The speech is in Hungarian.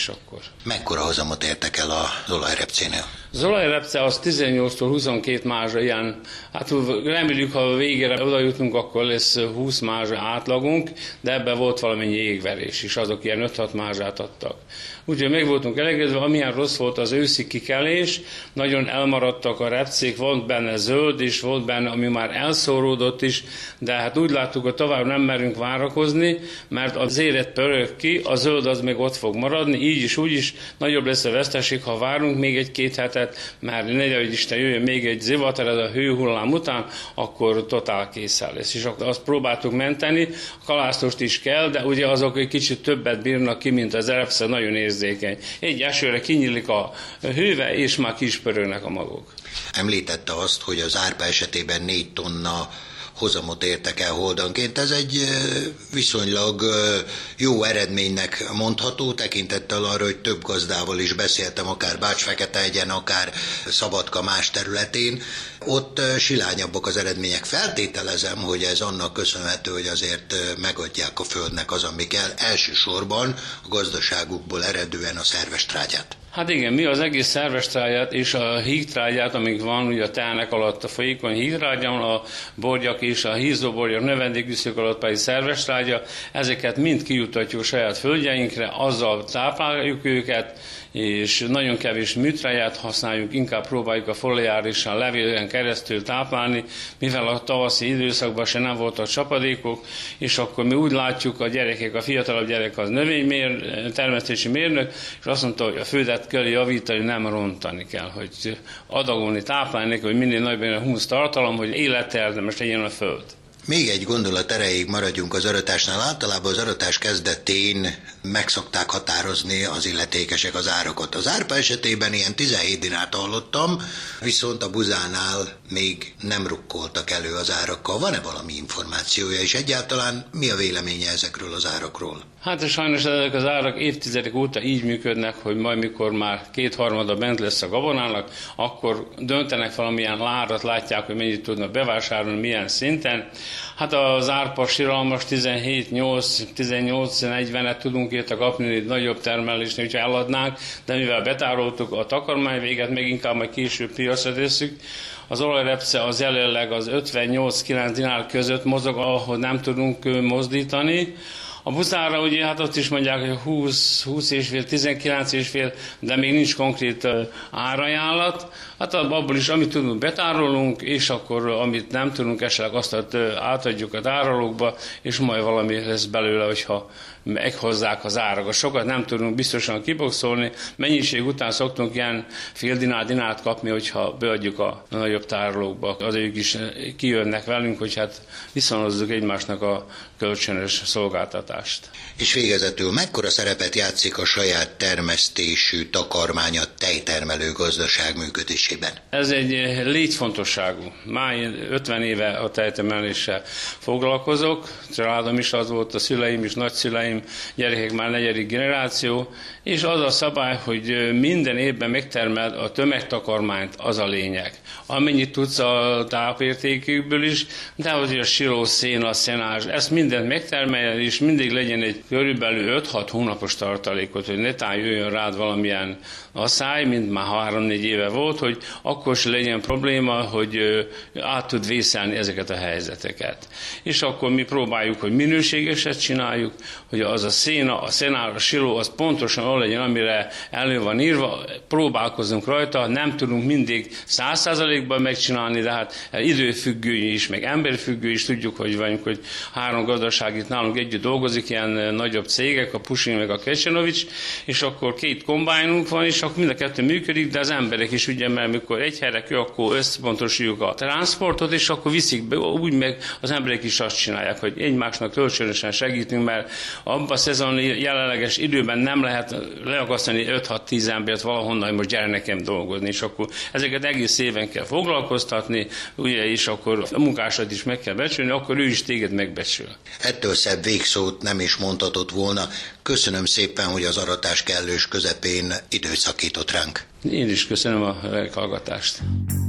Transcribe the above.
is akkor. Mekkora hozamot értek el az olajrepcénél? Az olajrepce az 18-tól 22 mázsa ilyen, hát reméljük, ha végére oda jutunk, akkor lesz 20 mázsa átlagunk, de ebben volt valamennyi jégverés is, azok ilyen 5-6 mázsát adtak. Úgyhogy meg voltunk elégedve, amilyen rossz volt az őszi kikelés, nagyon elmaradtak a repcék, volt benne zöld is, volt benne, ami már elszóródott is, de hát úgy láttuk, hogy tovább nem merünk várakozni, mert az élet pörög ki, a zöld az még ott fog maradni, így is, úgy is nagyobb lesz a veszteség, ha várunk még egy-két hetet, mert ne hogy Isten jöjjön még egy zivatar, ez a hőhullám után, akkor totál készen lesz. És azt próbáltuk menteni, a kalásztost is kell, de ugye azok egy kicsit többet bírnak ki, mint az repce, nagyon érzékeny. Egy esőre kinyílik a hőve, és már ki is pörögnek a magok. Említette azt, hogy az árpa esetében 4 tonna hozamot értek el holdanként. Ez egy viszonylag jó eredménynek mondható, tekintettel arra, hogy több gazdával is beszéltem, akár Bács-Fekete-hegyen, akár Szabadka más területén. Ott silányabbak az eredmények. Feltételezem, hogy ez annak köszönhető, hogy azért megadják a földnek az, ami kell, elsősorban a gazdaságukból eredően a szerves trágyát. Hát igen, mi az egész szerves trágyát és a hígtrágyát, amik van, ugye a teánek alatt a folyékony hígtrágya, a borgyak és a hízóborgyak növendéküszök alatt pedig szerves trágya, ezeket mind kijuttatjuk saját földjeinkre, azzal tápláljuk őket, és nagyon kevés műtrágyát használjuk, inkább próbáljuk a foliárissal levélen keresztül táplálni, mivel a tavaszi időszakban se nem voltak csapadékok, és akkor mi úgy látjuk, a gyerekek, a fiatalabb gyerek az termesztési mérnök, és azt mondta, hogy a földet kell javítani, nem rontani kell, hogy adagolni, táplálni, hogy minél nagyobb a humusz tartalom, hogy élettermeles legyen a föld. Még egy gondolat erejéig maradjunk az aratásnál. Általában az aratás kezdetén meg szokták határozni az illetékesek az árakat. Az árpa esetében ilyen 17 dinárt hallottam, viszont a buzánál még nem rukkoltak elő az árakkal. Van-e valami információja, és egyáltalán mi a véleménye ezekről az árakról? Hát sajnos ezek az árak évtizedek óta így működnek, hogy majd mikor már 2/3 bent lesz a gabonának, akkor döntenek valamilyen árat, látják, hogy mennyit tudnak bevásárolni, milyen szinten. Hát az árpa siralmas 17-8-18-40-et tudunk érte kapni nagyobb termelésnél, hogyha eladnánk, de mivel betároltuk a takarmány véget, meg inkább majd később piacra tesszük. Az olajrepce az jelenleg az 58-9 dinár között mozog, ahol nem tudunk mozdítani. A buszára ugye, hát ott is mondják, hogy 20,5, 19,5, de még nincs konkrét árajánlat. Hát abból is, amit tudunk, betárolunk, és akkor amit nem tudunk, esetleg azt átadjuk a tárolókba, és majd valami lesz belőle, hogyha meghozzák az árakat. Sokat nem tudunk biztosan kiboxolni, mennyiség után szoktunk ilyen fél dinárt kapni, hogyha beadjuk a nagyobb tárolókba. Az ők is kijönnek velünk, hogy hát viszonozzuk egymásnak a kölcsönös szolgáltatást. És végezetül mekkora szerepet játszik a saját termesztésű takarmány a tejtermelő gazdaság működésében? Ez egy létfontosságú. Már 50 éve a tejtermeléssel foglalkozok, családom is az volt, a szüleim is, nagyszüleim, gyerekek már 4. generáció, és az a szabály, hogy minden évben megtermel a tömegtakarmányt, az a lényeg. Amennyit tudsz a tápértékükből is, de hogy a siló, széna, szenázs, ezt mindent megtermeljen, és mindig legyen egy körülbelül 5-6 hónapos tartalékot, hogy netán jöjjön rád valamilyen asszály, mint már 3-4 éve volt, hogy akkor se legyen probléma, hogy át tud vészelni ezeket a helyzeteket. És akkor mi próbáljuk, hogy minőségeset csináljuk, hogy az a széna, a szenár, a siló, az pontosan olyan legyen, amire elő van írva, próbálkozunk rajta, nem tudunk mindig 100%-ban megcsinálni, de hát időfüggő is, meg emberfüggő is, tudjuk, hogy vagyunk, hogy 3 gazdaság itt nálunk együtt dolgozik, ilyen nagyobb cégek, a Pusin meg a Kecsenovics, és akkor 2 kombájnunk van, és akkor mind a 2 működik, de az emberek is ugye, mert mikor egy helyre kell, akkor összpontosítjuk a transportot, és akkor viszik be, úgy meg az emberek is azt csinálják, hogy egymásnak kölcsönösen segítünk, mert abban a szezon jelenleges időben nem lehet leakasztani 5-6-10 embert valahonnan, hogy most gyere nekem dolgozni, és akkor ezeket egész éven kell foglalkoztatni, ugye, és akkor a munkásat is meg kell becsülni, akkor ő is téged megbecsül. Ettől szebb végszót nem is mondhatott volna. Köszönöm szépen, hogy az aratás kellős közepén időt szakított ránk. Én is köszönöm a hallgatást.